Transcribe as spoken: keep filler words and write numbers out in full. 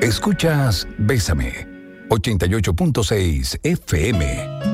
Escuchas Bésame, ochenta y ocho punto seis F M.